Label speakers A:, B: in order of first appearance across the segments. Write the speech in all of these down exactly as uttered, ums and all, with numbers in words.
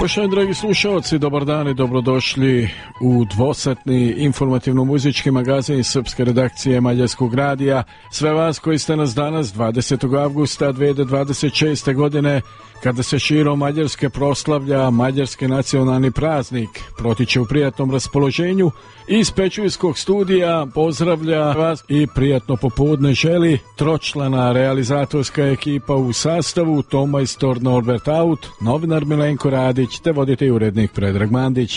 A: Poštovani dragi slušalci, dobar dan i dobrodošli u dvosatni informativno-muzički magazin srpske redakcije Mađarskog radija. Sve vas koji ste nas danas dvadesetog avgusta dve hiljade dvadeset šeste. godine, kada se širom Mađarske proslavlja mađarski nacionalni praznik, protiče u prijatnom raspoloženju. Iz Pečuljskog studija pozdravlja vas i prijatno popodne želi tročlana realizatorska ekipa u sastavu: tomajstor Norbert Aut, novinar Milenko Radić te voditelj i urednik Predrag Mandić.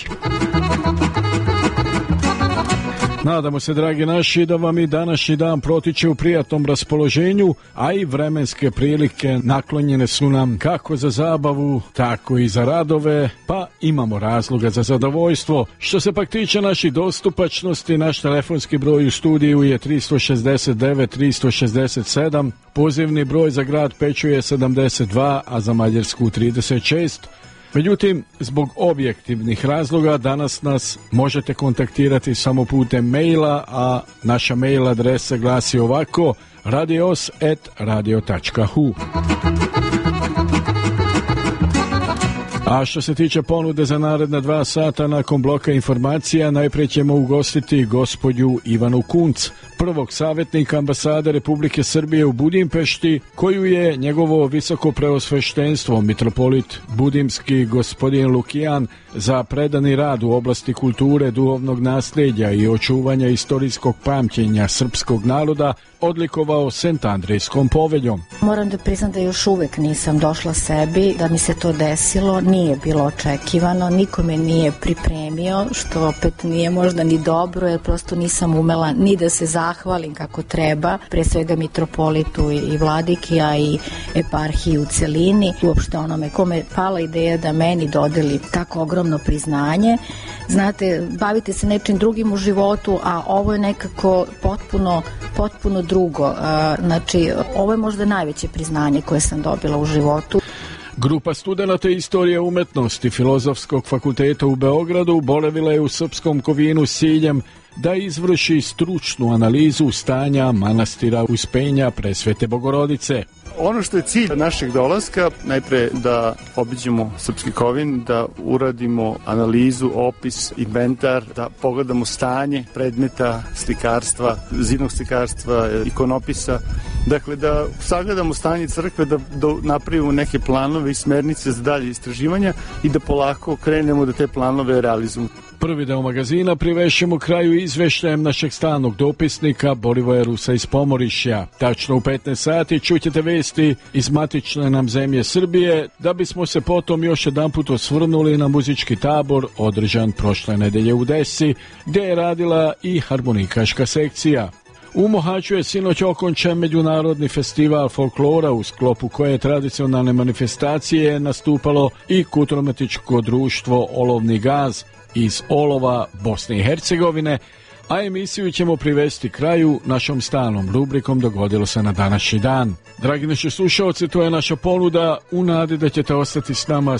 A: Nadamo se, dragi naši, da vam i današnji dan protiče u prijatnom raspoloženju, a i vremenske prilike naklonjene su nam kako za zabavu, tako i za radove, pa imamo razloga za zadovoljstvo. Što se pak tiče naših dostupačnosti, naš telefonski broj u studiju je tri šest devet tri šest sedam, pozivni broj za grad Pečuj je sedamdeset dva, a za Mađarsku trideset šest. Međutim, zbog objektivnih razloga danas nas možete kontaktirati samo putem maila, a naša mail adresa glasi ovako: radios at radio tačka hu. A što se tiče ponude za naredna dva sata nakon bloka informacija, najprije ćemo ugostiti gospođu Ivanu Kunc, prvog savjetnika ambasade Republike Srbije u Budimpešti, koju je njegovo visoko preosveštenstvo mitropolit budimski gospodin Lukijan za predani rad u oblasti kulture, duhovnog nasljeđa i očuvanja istorijskog pamćenja srpskog naroda odlikovao Sentandrejskom poveljom.
B: Moram da priznam da još uvek nisam došla sebi, da mi se to desilo, nije bilo očekivano, niko me nije pripremio, što opet nije možda ni dobro, jer prosto nisam umela ni da se zahvalim kako treba, pre svega mitropolitu i vladiki, a i eparhiji u celini, uopšte onome kome pala ideja da meni dodeli tako ogromno priznanje. Znate, bavite se nečim drugim u životu, a ovo je nekako potpuno, potpuno drugo. Znači, ovo je možda najveće priznanje koje sam dobila u životu.
A: Grupa studenata istorije umetnosti Filozofskog fakulteta u Beogradu boravila je u Srpskom Kovinu s ciljem da izvrši stručnu analizu stanja manastira Uspenja Presvete Bogorodice.
C: Ono što je cilj našeg dolaska, najpre da obiđemo Srpski Kovin, da uradimo analizu, opis, inventar, da pogledamo stanje predmeta slikarstva, zidnog slikarstva, ikonopisa. Dakle, da sagledamo stanje crkve, da, da napravimo neke planove i smernice za dalje istraživanja i da polako krenemo da te planove realizujemo.
A: Prvi deo magazina privešemo kraju izveštajem našeg stalnog dopisnika Borivoja Rusa iz Pomorišja. Tačno u petnaest sati čućete vesti iz matične nam zemlje Srbije, da bismo se potom još jedanput osvrnuli na muzički tabor održan prošle nedelje u Desi, gdje je radila i harmonikaška sekcija. U Mohaču je sinoć okončan međunarodni festival folklora, u sklopu koje tradicionalne manifestacije nastupalo i kulturno-umetničko društvo Olovni gaz iz Olova, Bosne i Hercegovine, a emisiju ćemo privesti kraju našom stalnom rubrikom Dogodilo se na današnji dan. Dragi naši slušalci, to je naša ponuda u nadi da ćete ostati s nama